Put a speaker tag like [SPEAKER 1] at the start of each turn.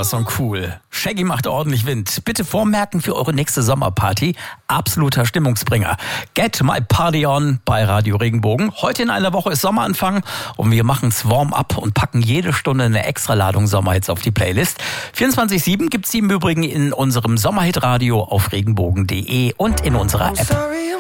[SPEAKER 1] sowas von cool. Shaggy macht ordentlich Wind. Bitte vormerken für eure nächste Sommerparty. Absoluter Stimmungsbringer. Get My Party On bei Radio Regenbogen. Heute in einer Woche ist Sommeranfang und wir machen's Warm-up und packen jede Stunde eine Extraladung Sommerhits auf die Playlist. 24/7 gibt's die im Übrigen in unserem Sommerhit-Radio auf regenbogen.de und in unserer App.